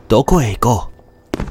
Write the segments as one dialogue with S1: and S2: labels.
S1: どこへ行こう。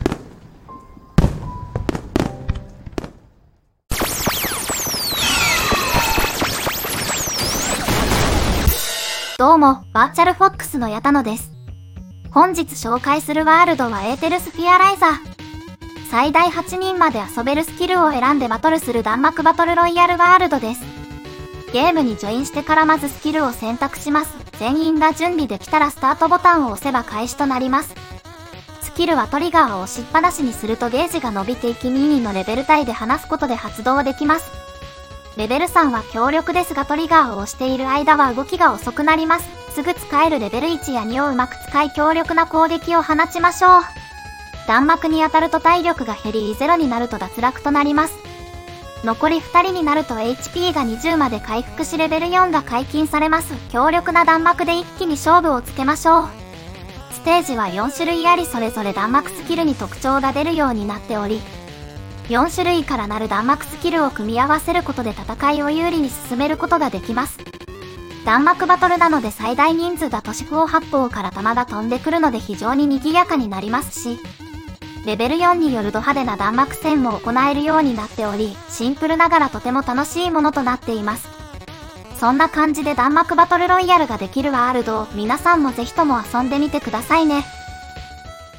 S2: どうも、バーチャルフォックスの矢田野です。本日紹介するワールドはエーテルスフィアライザー。最大8人まで遊べるスキルを選んでバトルする弾幕バトルロイヤルワールドです。ゲームにジョインしてからまずスキルを選択します。全員が準備できたらスタートボタンを押せば開始となります。スキルはトリガーを押しっぱなしにするとゲージが伸びていき2のレベル帯で離すことで発動できます。レベル3は強力ですがトリガーを押している間は動きが遅くなります。すぐ使えるレベル1や2をうまく使い強力な攻撃を放ちましょう。弾幕に当たると体力が減り0になると脱落となります。残り2人になると HP が20まで回復しレベル4が解禁されます。強力な弾幕で一気に勝負をつけましょう。ステージは4種類ありそれぞれ弾幕スキルに特徴が出るようになっており、4種類からなる弾幕スキルを組み合わせることで戦いを有利に進めることができます。弾幕バトルなので最大人数だと四方八方から弾が飛んでくるので非常に賑やかになりますし、レベル4によるド派手な弾幕戦も行えるようになっており、シンプルながらとても楽しいものとなっています。そんな感じで弾幕バトルロイヤルができるワールドを皆さんもぜひとも遊んでみてくださいね。